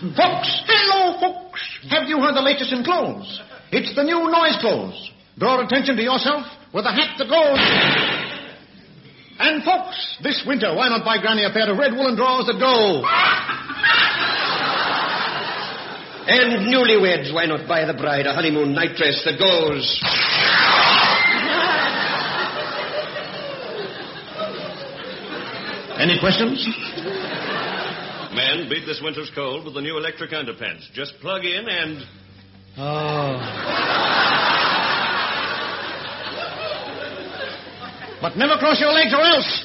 Folks, hello, folks. Have you heard the latest in clothes? It's the new noise clothes. Draw attention to yourself with a hat that goes. And, folks, this winter, why not buy Granny a pair of red woolen drawers that go? And newlyweds, why not buy the bride a honeymoon night dress that goes? Any questions? Men, beat this winter's cold with the new electric underpants. Just plug in and... Oh. But never cross your legs or else.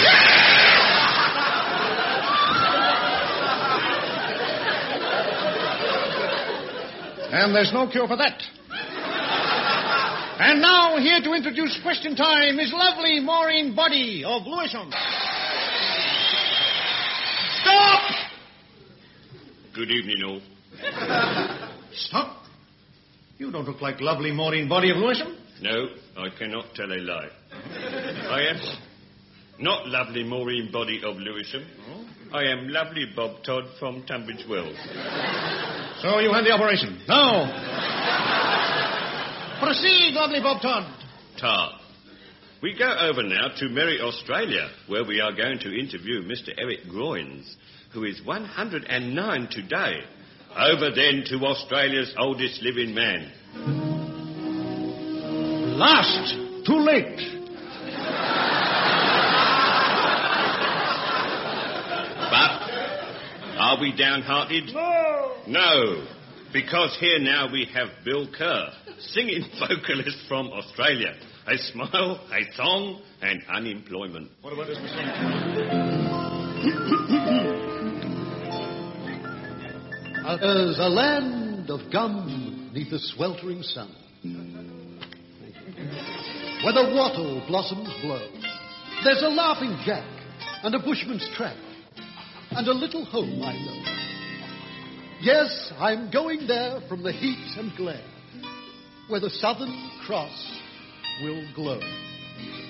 And there's no cure for that. And now, here to introduce Question Time is lovely Maureen Body of Lewisham. Stop! Good evening, all. Stop. You don't look like lovely Maureen Body of Lewisham. No, I cannot tell a lie. I am not lovely Maureen Body of Lewisham. I am lovely Bob Todd from Tunbridge Wells. So you had the operation. Now, proceed, lovely Bob Todd. Todd. We go over now to merry Australia, where we are going to interview Mr. Eric Groynes, who is 109 today. Over then to Australia's oldest living man. Last. Too late. But are we downhearted? No, because here now we have Bill Kerr, singing vocalist from Australia. A smile, a song, and unemployment. What about this, Mr. There's a land of gum neath the sweltering sun, where the wattle blossoms blow. There's a laughing jack and a bushman's track, and a little home I know. Yes, I'm going there from the heat and glare, where the Southern Cross will glow.